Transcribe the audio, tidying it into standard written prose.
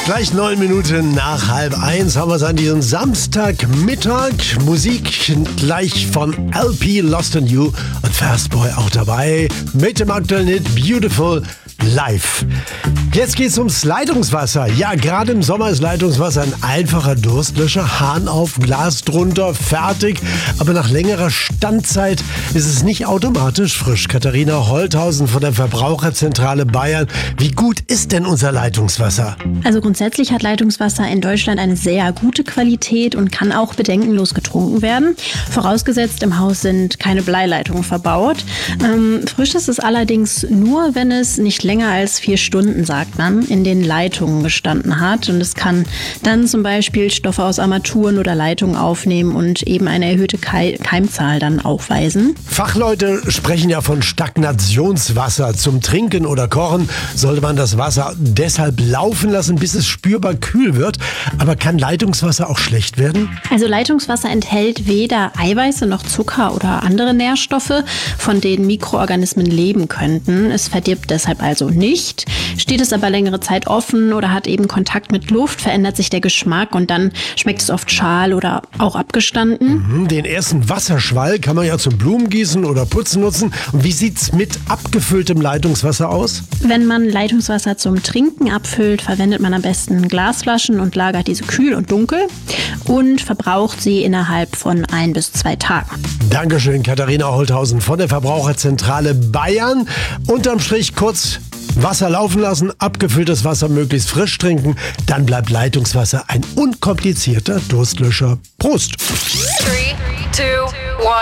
Gleich 9 Minuten nach 12:30 haben wir es an diesem Samstagmittag. Musik gleich von LP Lost in You und Fastboy auch dabei mit dem aktuellen Hit Beautiful Life. Jetzt geht's ums Leitungswasser. Ja, gerade im Sommer ist Leitungswasser ein einfacher Durstlöscher. Hahn auf, Glas drunter, fertig. Aber nach längerer Standzeit ist es nicht automatisch frisch. Katharina Holthausen von der Verbraucherzentrale Bayern. Wie gut ist denn unser Leitungswasser? Also grundsätzlich hat Leitungswasser in Deutschland eine sehr gute Qualität und kann auch bedenkenlos getrunken werden. Vorausgesetzt, im Haus sind keine Bleileitungen verbaut. Frisch ist es allerdings nur, wenn es nicht länger als 4 Stunden, sagt man, in den Leitungen gestanden hat. Und es kann dann zum Beispiel Stoffe aus Armaturen oder Leitungen aufnehmen und eben eine erhöhte Keimzahl dann aufweisen. Fachleute sprechen ja von Stagnationswasser. Zum Trinken oder Kochen sollte man das Wasser deshalb laufen lassen, bis es spürbar kühl wird. Aber kann Leitungswasser auch schlecht werden? Also Leitungswasser enthält weder Eiweiße noch Zucker oder andere Nährstoffe, von denen Mikroorganismen leben könnten. Es verdirbt deshalb also nicht. Steht es aber längere Zeit offen oder hat eben Kontakt mit Luft, verändert sich der Geschmack und dann schmeckt es oft schal oder auch abgestanden. Den ersten Wasserschwall kann man ja zum Blumengießen oder Putzen nutzen. Und wie sieht's mit abgefülltem Leitungswasser aus? Wenn man Leitungswasser zum Trinken abfüllt, verwendet man am besten Glasflaschen und lagert diese kühl und dunkel und verbraucht sie innerhalb von 1 bis 2 Tagen. Dankeschön, Katharina Holthausen von der Verbraucherzentrale Bayern. Unterm Strich kurz Wasser laufen lassen, abgefülltes Wasser möglichst frisch trinken. Dann bleibt Leitungswasser ein unkomplizierter Durstlöscher. Prost! 3, 2,